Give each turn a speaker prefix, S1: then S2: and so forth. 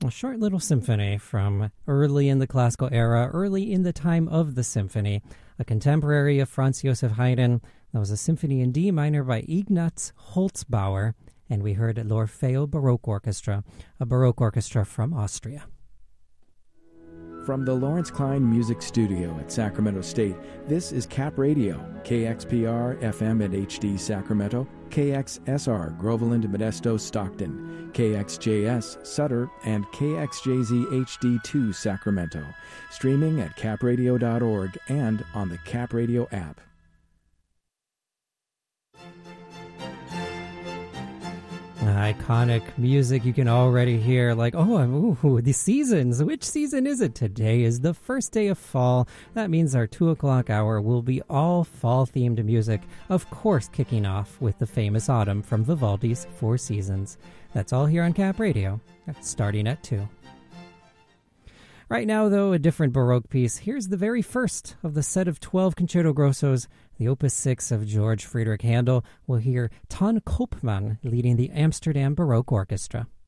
S1: A short little symphony from early in the classical era, early in the time of the symphony, a contemporary of Franz Joseph Haydn. That was a symphony in D minor by Ignaz Holzbauer, and we heard l'Orfeo Baroque Orchestra, a Baroque orchestra from Austria.
S2: From the Lawrence Klein Music Studio at Sacramento State, this is Cap Radio, KXPR FM and HD Sacramento, KXSR Groveland, Modesto, Stockton, KXJS Sutter, and KXJZ HD2 Sacramento. Streaming at capradio.org and on the Cap Radio app.
S1: Iconic music you can already hear, like, the seasons. Which season is it? Today is the first day of fall. That means our 2 o'clock hour will be all fall-themed music, of course kicking off with the famous Autumn from Vivaldi's Four Seasons. That's all here on Cap Radio, starting at 2. Right now, though, a different Baroque piece. Here's the very first of the set of 12 Concerto Grossos, the Opus 6 of George Friedrich Handel. We'll hear Ton Koopman leading the Amsterdam Baroque Orchestra.